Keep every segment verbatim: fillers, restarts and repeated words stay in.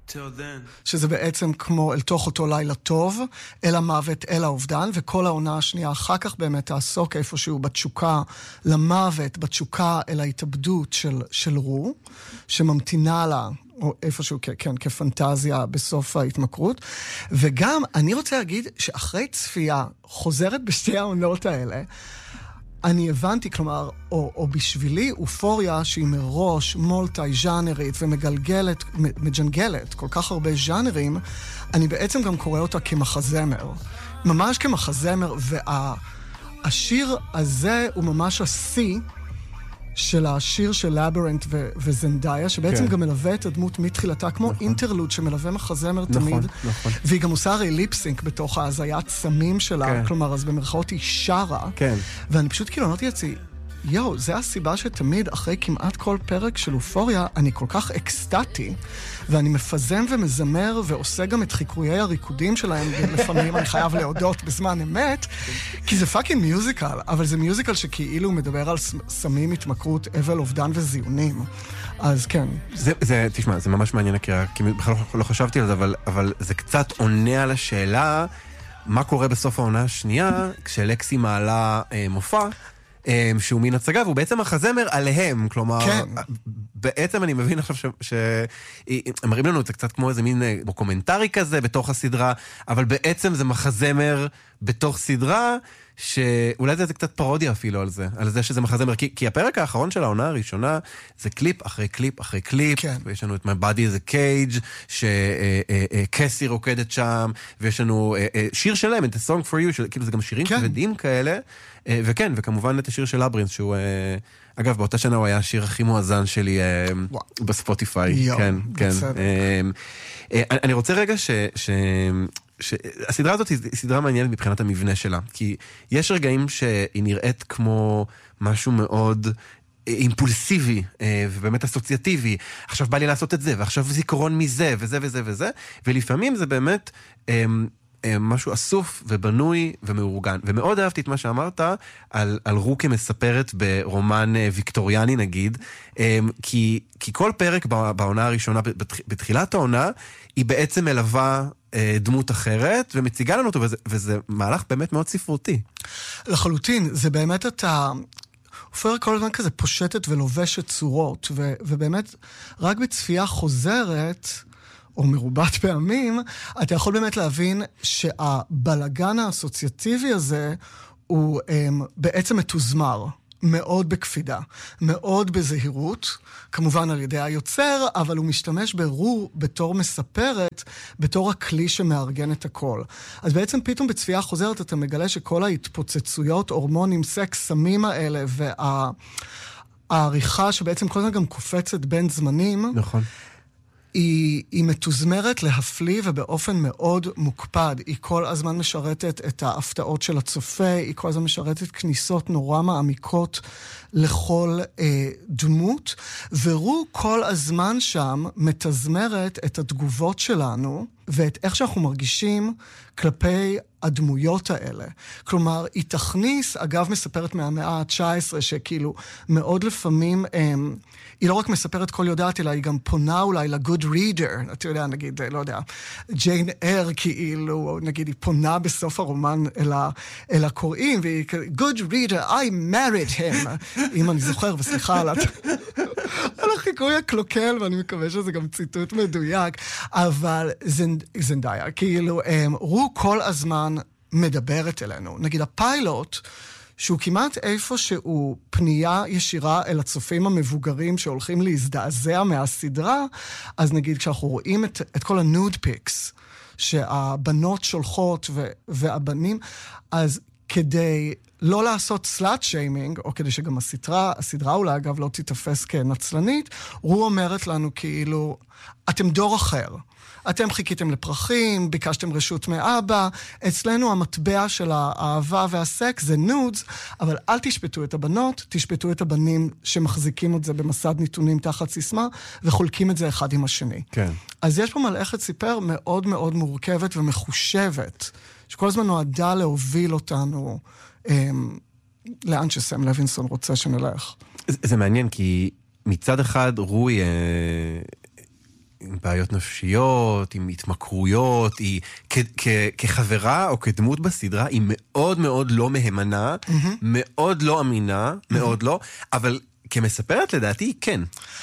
שזה בעצם כמו אל תוך אותו לילה טוב, אל המוות, אל האובדן, וכל העונה השנייה אחר כך באמת תעסוק איפשהו בתשוקה למוות, בתשוקה אל ההתאבדות של, של רו, שממתינה לה, או איפשהו, כן, כפנטזיה בסוף ההתמכרות. וגם, אני רוצה להגיד שאחרי צפייה חוזרת בשתי העונות האלה, אני הבנתי, כלומר, או, או בשבילי, אופוריה שהיא מראש מולטי-ז'אנרית ומגלגלת, מג'נגלת, כל כך הרבה ז'אנרים, אני בעצם גם קורא אותה כמחזמר. ממש כמחזמר, והשיר הזה הוא ממש השיא של השיר של לאברנט ו- וזנדאיה, שבעצם כן. גם מלווה את הדמות מתחילתה, כמו נכון. אינטרלוד שמלווה מחזמר נכון, תמיד, נכון. והיא גם עושה הרי ליפסינק בתוך ההזיית סמים שלה, כן. כלומר, אז במרכאות היא שרה, כן. ואני פשוט כאילו אמרתי לעצמי, יו, זה הסיבה שתמיד אחרי כמעט כל פרק של אופוריה, אני כל כך אקסטטי, ואני מפזם ומזמר ועושה גם את חיקויי הריקודים שלהם, לפעמים אני חייב להודות בזמן אמת, כי זה פאקינג מיוזיקל, אבל זה מיוזיקל שכאילו מדבר על סמים, התמכרות, אבל, אובדן וזיונים. אז כן. זה, זה, תשמע, זה ממש מעניין הקריאה, כי בכלל לא חשבתי על זה, אבל, אבל זה קצת עונה על השאלה, מה קורה בסוף העונה השנייה, כשלקסי מעלה אה, מופע, שהוא מין הצגה, והוא בעצם מחזמר עליהם, כלומר, כן. בעצם אני מבין עכשיו שהם מראים לנו את זה קצת כמו איזה מין קומנטרי כזה בתוך הסדרה, אבל בעצם זה מחזמר בתוך סדרה, שאולי זה, זה קצת פרודיה אפילו על זה, על זה שזה מחזמר, כי, כי הפרק האחרון של העונה הראשונה, זה קליפ אחרי קליפ אחרי קליפ, כן. ויש לנו את My Body is a Cage, שקסי רוקדת שם, ויש לנו שיר שלהם, את The Song for You, כאילו זה גם שירים כן. כבדים כאלה, וכן, וכמובן את השיר של לברינס, שהוא, אגב, באותה שנה הוא היה השיר הכי מואזן שלי וואו. בספוטיפיי. יו, כן, כן. אני רוצה רגע ש... ש... שהסדרה הזאת היא סדרה מעניינת מבחינת המבנה שלה, כי יש רגעים שהיא נראית כמו משהו מאוד אימפולסיבי, ובאמת אסוציאטיבי, עכשיו בא לי לעשות את זה, ועכשיו זיכרון מזה, וזה וזה וזה, ולפעמים זה באמת משהו אסוף ובנוי ומאורגן. ומאוד אהבתי את מה שאמרת על, על רוקה מספרת ברומן ויקטוריאני נגיד, כי, כי כל פרק בעונה הראשונה, בתחילת העונה, היא בעצם מלווה דמות אחרת, ומציגה לנו אותו, וזה, וזה מהלך באמת מאוד ספרותי. לחלוטין, זה באמת אתה... אופר כל הזמן כזה פושטת ולובשת צורות, ו, ובאמת רק בצפייה חוזרת... או מרובת פעמים, אתה יכול באמת להבין שהבלגן האסוציאטיבי הזה הוא um, בעצם מתוזמר, מאוד בקפידה, מאוד בזהירות, כמובן על ידי היוצר, אבל הוא משתמש ברו בתור מספרת, בתור הכלי שמארגן את הכל. אז בעצם פתאום בצפייה חוזרת אתה מגלה שכל ההתפוצצויות, הורמונים, סקס, סמים האלה, והעריכה שבעצם כל הזמן גם קופצת בין זמנים, נכון. היא, היא מתוזמרת להפליא ובאופן מאוד מוקפד. היא כל הזמן משרתת את ההפתעות של הצופה, היא כל הזמן משרתת כניסות נורא מעמיקות לכל אה, דמות, ורו כל הזמן שם מתזמרת את התגובות שלנו, ואת איך שאנחנו מרגישים כלפי הדמויות האלה. כלומר, היא תכניס, אגב מספרת מהמאה ה-תשע עשרה, שכאילו מאוד לפעמים, הם, היא לא רק מספרת כל יודעת, אלא היא גם פונה אולי ל-good reader, אתה יודע, נגיד, לא יודע, ג'יין אר, כאילו, נגיד, היא פונה בסוף הרומן אל, ה, אל הקוראים, והיא good reader, I married him, אם אני זוכר, וסליחה על על החיקוי הקלוקל, ואני מקווה שזה גם ציטוט מדויק, אבל זנדאיה, כאילו, רו כל הזמן מדברת אלינו. נגיד, הפיילוט, שהוא כמעט איפה שהוא פנייה ישירה אל הצופים המבוגרים שהולכים להזדעזע מהסדרה, אז נגיד, כשאנחנו רואים את, את כל הנוד פיקס, שהבנות שולחות ו, והבנים, אז כדי לא לעשות סלאט שיימינג, או כדי שגם הסדרה, הסדרה אולי אגב לא תתפס כנצלנית, הוא אומרת לנו כאילו, אתם דור אחר. אתם חיכיתם לפרחים, ביקשתם רשות מאבא, אצלנו המטבע של האהבה והסקס זה נודס, אבל אל תשפטו את הבנות, תשפטו את הבנים שמחזיקים את זה במסד נתונים תחת סיסמה, וחולקים את זה אחד עם השני. כן. אז יש פה מלאכת סיפר מאוד מאוד מורכבת ומחושבת, שכל הזמן נועדה להוביל אותנו אמ, לאן שסם לוינסון רוצה שנלך. זה, זה מעניין, כי מצד אחד רוי... בעיות נפשיות, עם התמכרויות, היא כ- כ- כחברה או כדמות בסדרה, היא מאוד מאוד לא מהימנה, mm-hmm. מאוד לא אמינה, mm-hmm. מאוד לא, אבל כמספרת לדעתי, כן.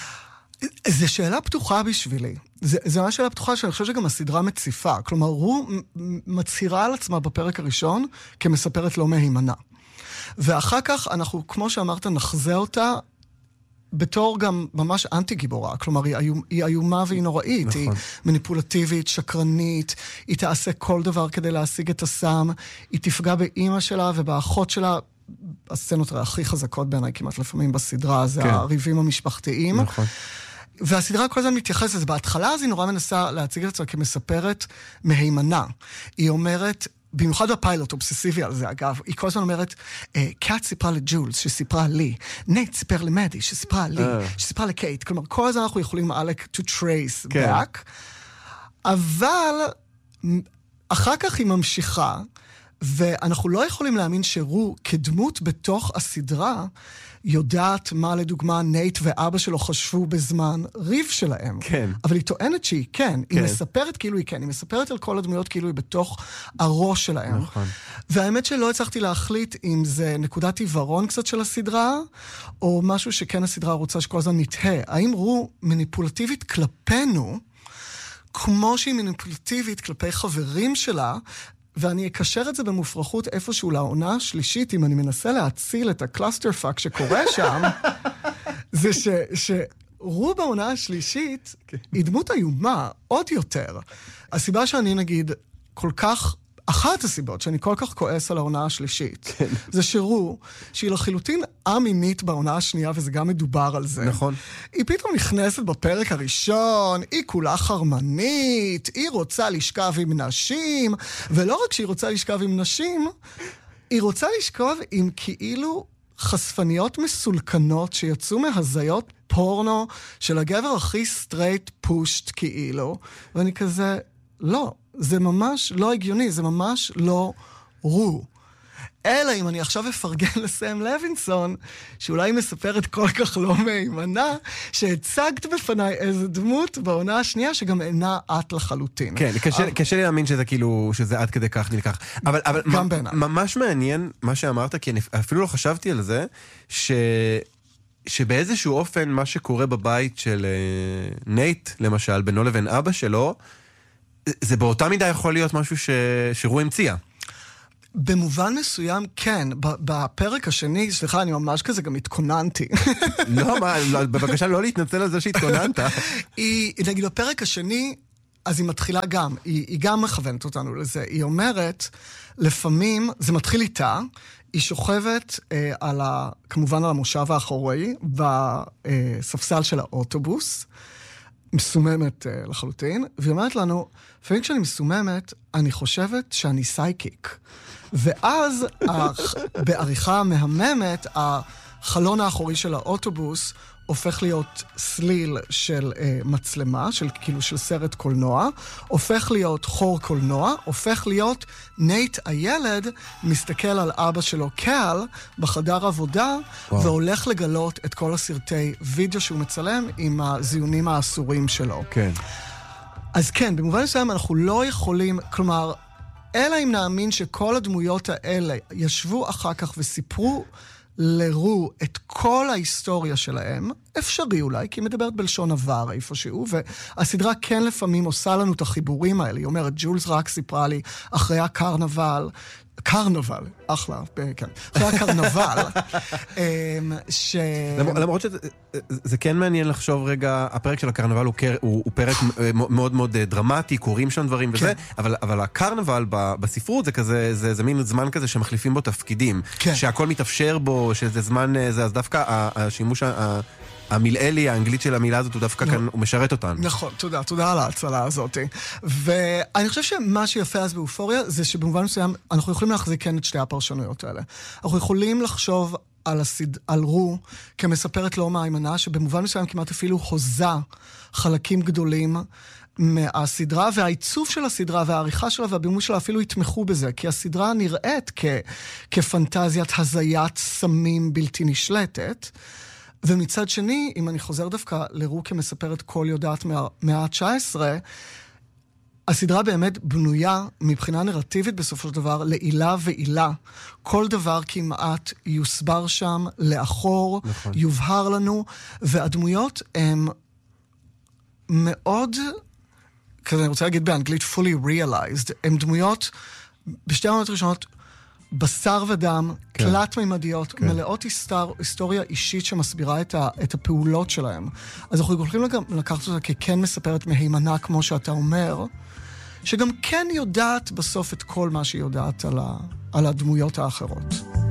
זו שאלה פתוחה בשבילי. זו ממש שאלה פתוחה שאני חושב שגם הסדרה מציפה. כלומר, הוא מצהירה על עצמה בפרק הראשון כמספרת לא מהימנה. ואחר כך אנחנו, כמו שאמרת, נחזה אותה בתור גם ממש אנטי גיבורה. כלומר, היא, איום, היא איומה והיא נוראית. נכון. היא מניפולטיבית, שקרנית, היא תעשה כל דבר כדי להשיג את הסם, היא תפגע באמא שלה ובאחות שלה. הסצנות הכי חזקות בעיניי כמעט לפעמים בסדרה, זה כן. הריבים המשפחתיים. נכון. והסדרה כל הזמן מתייחסת לזה. בהתחלה אז היא נורא מנסה להציג את עצמה כמספרת מהימנה. היא אומרת, במיוחד בפיילוט, אובססיבי על זה אגב, היא כל הזמן אומרת, קאט סיפרה לג'ולס שסיפרה לי, נייט סיפר למדי שסיפרה לי, שסיפרה לקייט. כלומר, כל הזמן אנחנו יכולים אלק to trace כן. back, אבל אחר כך היא ממשיכה, ואנחנו לא יכולים להאמין שרו כדמות בתוך הסדרה יודעת מה לדוגמה נייט ואבא שלו חשבו בזמן ריב שלהם. כן. אבל היא טוענת שהיא כן. כן. היא מספרת כאילו היא כן. היא מספרת על כל הדמויות כאילו היא בתוך הראש שלהם. נכון. והאמת שלא הצלחתי להחליט אם זה נקודת עיוורון קצת של הסדרה, או משהו שכן הסדרה רוצה שכל הזמן נתהה. האם רו מניפולטיבית כלפינו, כמו שהיא מניפולטיבית כלפי חברים שלה, ואני אקשר את זה במופרכות איפשהו לעונה השלישית, אם אני מנסה להציל את הקלאסטר פאק שקורה שם, זה ש, שרו בעונה השלישית היא דמות איומה עוד יותר. הסיבה שאני נגיד כל כך, אחת הסיבות שאני כל כך כועס על העונה השלישית, כן. זה שרו, שהיא לחילוטין א-מינית בעונה השנייה, וזה גם מדובר על זה. נכון. היא פתאום נכנסת בפרק הראשון, היא כולה חרמנית, היא רוצה לשכב עם נשים, ולא רק שהיא רוצה לשכב עם נשים, היא רוצה לשכב עם כאילו חשפניות מסולקנות שיצאו מהזיות פורנו של הגבר הכי סטרייט פושט כאילו, ואני כזה, לא. זה ממש לא הגיוני, זה ממש לא רו. אלא אם אני עכשיו אפרגן לסם לוינסון, שאולי מספרת כל כך לא מהימנה, שהצגת בפניי איזה דמות בעונה השנייה, שגם אינה את לחלוטין. כן, קשה, אבל... קשה לי להאמין שזה כאילו, שזה עד כדי כך נלקח. אבל, אבל גם בעיניי. ממש מעניין מה שאמרת, כי אני אפילו לא חשבתי על זה, ש... שבאיזשהו אופן מה שקורה בבית של uh, נייט, למשל, בינו לבין אבא שלו, זה באותה מידה יכול להיות משהו ש... שרו המציאה. במובן מסוים, כן. בפרק השני, סליחה, אני ממש כזה גם התכוננתי. לא, מה, בבקשה לא להתנצל על זה שהתכוננת. היא, נגיד, בפרק השני, אז היא מתחילה גם, היא, היא גם מכוונת אותנו לזה. היא אומרת, לפעמים, זה מתחיל איתה, היא שוכבת אה, על ה... כמובן על המושב האחורי, בספסל של האוטובוס, מסוממת uh, לחלוטין, והיא אומרת לנו, לפעמים כשאני מסוממת, אני חושבת שאני סייקיק. ואז, בעריכה מהממת, החלון האחורי של האוטובוס הופך להיות סליל של uh, מצלמה, של כאילו של סרט קולנוע, הופך להיות חור קולנוע, הופך להיות נייט הילד מסתכל על אבא שלו קל בחדר עבודה, וואו. והולך לגלות את כל הסרטי וידאו שהוא מצלם עם הזיונים האסורים שלו. כן. אז כן, במובן מסוים אנחנו לא יכולים, כלומר, אלא אם נאמין שכל הדמויות האלה ישבו אחר כך וסיפרו לרו את כל ההיסטוריה שלהם, אפשרי אולי, כי היא מדברת בלשון עבר איפשהו, והסדרה כן לפעמים עושה לנו את החיבורים האלה. היא אומרת, ג'ולס רק סיפרה לי, אחרי הקרנבל, קרנבל, אחלה, כן, אחרי הקרנבל, ש... למרות שזה כן מעניין לחשוב רגע, הפרק של הקרנבל הוא פרק מאוד מאוד דרמטי, קוראים שם דברים וזה, אבל הקרנבל בספרות זה כזה, זה מין זמן כזה שמחליפים בו תפקידים, שהכל מתאפשר בו, שזה זמן, אז דווקא השימוש המילאלי, האנגלית של המילה הזאת, הוא דווקא כאן, הוא משרת אותנו. נכון, תודה, תודה על ההצלה הזאת. ואני חושב שמה שיפה אז באופוריה, זה שבמובן מסוים, אנחנו יכולים להחזיק כן את שתי הפרשנויות האלה. אנחנו יכולים לחשוב על, הסיד, על רו כמספרת לא מהימנה, שבמובן מסוים כמעט אפילו הוזה חלקים גדולים מהסדרה, והעיצוב של הסדרה והעריכה שלה והבימוי שלה אפילו יתמכו בזה, כי הסדרה נראית כ, כפנטזיית הזיית סמים בלתי נשלטת, ומצד שני, אם אני חוזר דווקא לרוקי מספרת כל יודעת מהמאה ה-תשע עשרה, הסדרה באמת בנויה מבחינה נרטיבית בסופו של דבר לעילה ועילה. כל דבר כמעט יוסבר שם לאחור, נכון. יובהר לנו, והדמויות הן מאוד, כזה אני רוצה להגיד באנגלית, fully realized. הן דמויות בשתי העונות הראשונות, בשר ודם, כן. תלת מימדיות, כן. מלאות היסטר, היסטוריה אישית שמסבירה את, ה, את הפעולות שלהם. אז אנחנו יכולים לקחת אותה ככן מספרת מהימנה, כמו שאתה אומר, שגם כן יודעת בסוף את כל מה שהיא יודעת על, ה, על הדמויות האחרות.